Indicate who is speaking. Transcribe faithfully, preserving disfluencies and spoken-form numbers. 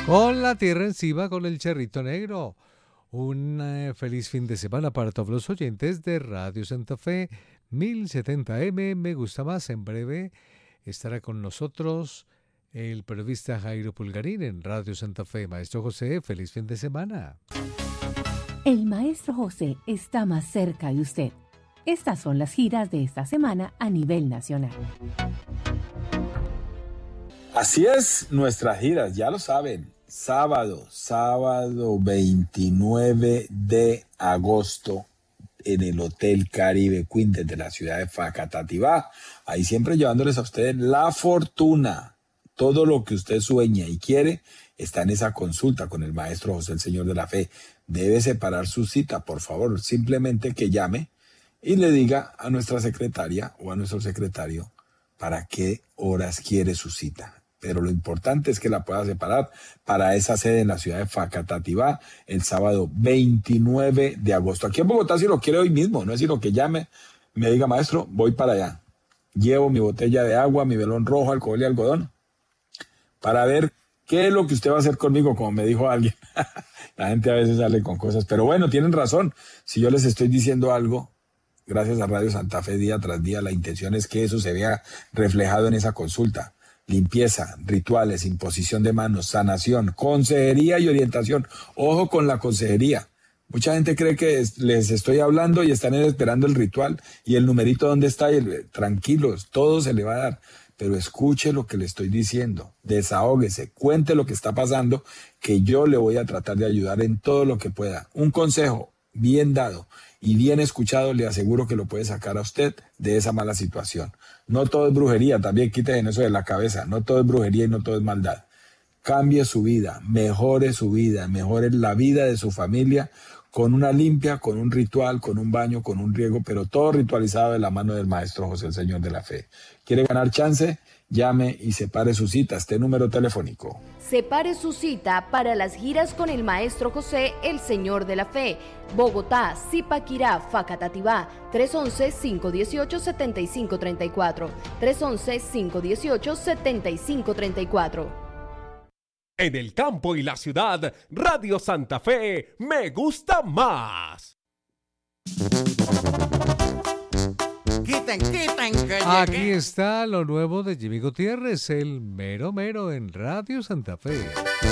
Speaker 1: Con la tierra encima, con el charrito negro. Un eh, feliz fin de semana para todos los oyentes de Radio Santa Fe mil setenta eme. Me gusta más. En breve estará con nosotros el periodista Jairo Pulgarín en Radio Santa Fe. Maestro José, feliz fin de semana.
Speaker 2: El Maestro José está más cerca de usted. Estas son las giras de esta semana a nivel nacional.
Speaker 3: Así es, nuestras giras, ya lo saben. Sábado, sábado veintinueve de agosto en el Hotel Caribe Quintet de la ciudad de Facatativá. Ahí siempre llevándoles a ustedes la fortuna. Todo lo que usted sueña y quiere está en esa consulta con el Maestro José, el Señor de la Fe. Debe separar su cita, por favor, simplemente que llame y le diga a nuestra secretaria o a nuestro secretario para qué horas quiere su cita. Pero lo importante es que la pueda separar para esa sede en la ciudad de Facatativá el sábado veintinueve de agosto. Aquí en Bogotá, si lo quiere hoy mismo, no es sino que llame, me diga, maestro, voy para allá. Llevo mi botella de agua, mi velón rojo, alcohol y algodón, para ver qué es lo que usted va a hacer conmigo, como me dijo alguien. La gente a veces sale con cosas, pero bueno, tienen razón. Si yo les estoy diciendo algo, gracias a Radio Santa Fe día tras día, la intención es que eso se vea reflejado en esa consulta. Limpieza, rituales, imposición de manos, sanación, consejería y orientación. Ojo con la consejería. Mucha gente cree que les estoy hablando y están esperando el ritual y el numerito dónde está. Y el, tranquilos, todo se le va a dar. Pero escuche lo que le estoy diciendo. Desahóguese, cuente lo que está pasando, que yo le voy a tratar de ayudar en todo lo que pueda. Un consejo bien dado y bien escuchado, le aseguro que lo puede sacar a usted de esa mala situación. No todo es brujería, también quiten eso de la cabeza. No todo es brujería y no todo es maldad. Cambie su vida, mejore su vida, mejore la vida de su familia con una limpia, con un ritual, con un baño, con un riego, pero todo ritualizado de la mano del Maestro José, el Señor de la Fe. ¿Quiere ganar chance? Llame y separe su cita. Este número telefónico.
Speaker 4: Separe su cita para las giras con el Maestro José, el Señor de la Fe. Bogotá, Zipaquirá, Facatativá, tres once, cinco dieciocho, setenta y cinco treinta y cuatro. tres once, cinco dieciocho, setenta y cinco treinta y cuatro.
Speaker 5: En el campo y la ciudad, Radio Santa Fe me gusta más.
Speaker 6: Quiten, quiten, que
Speaker 1: Aquí
Speaker 6: llegué.
Speaker 1: está lo nuevo de Jimmy Gutiérrez, el mero mero en Radio Santa Fe.